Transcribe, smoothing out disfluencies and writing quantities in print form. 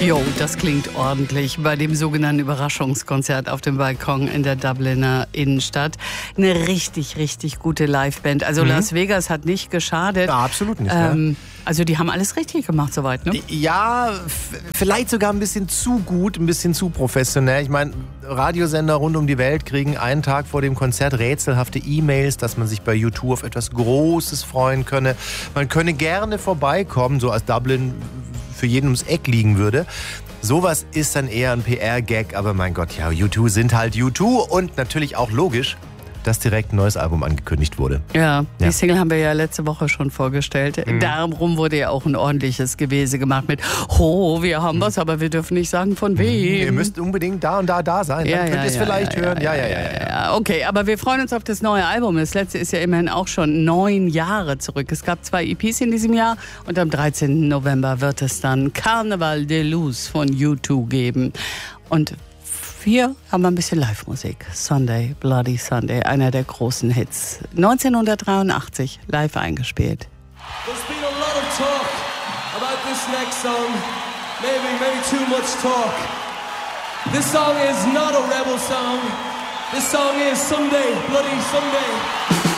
Jo, das klingt ordentlich bei dem sogenannten Überraschungskonzert auf dem Balkon in der Dubliner Innenstadt. Eine richtig, richtig gute Liveband. Also Las Vegas hat nicht geschadet. Ja, absolut nicht. Ja. Also die haben alles richtig gemacht soweit, ne? Ja, vielleicht sogar ein bisschen zu gut, ein bisschen zu professionell. Ich meine, Radiosender rund um die Welt kriegen einen Tag vor dem Konzert rätselhafte E-Mails, dass man sich bei U2 auf etwas Großes freuen könne. Man könne gerne vorbeikommen, so als Dublin für jeden ums Eck liegen würde. Sowas ist dann eher ein PR-Gag, aber mein Gott, ja, U2 sind halt U2 und natürlich auch logisch, dass direkt ein neues Album angekündigt wurde. Ja, die Single haben wir ja letzte Woche schon vorgestellt. Darum wurde ja auch ein ordentliches Gewese gemacht mit wir haben was, aber wir dürfen nicht sagen von wem. Ihr müsst unbedingt da und da sein, dann könnt ihr es vielleicht hören. Ja. Okay, aber wir freuen uns auf das neue Album. Das letzte ist ja immerhin auch schon 9 Jahre zurück. Es gab 2 EPs in diesem Jahr und am 13. November wird es dann Carnaval de Luz von U2 geben. Und hier haben wir ein bisschen Live-Musik. Sunday, Bloody Sunday, einer der großen Hits. 1983, live eingespielt. There's been a lot of talk about this next song. Maybe too much talk. This song is not a rebel song. This song is Sunday, Bloody Sunday.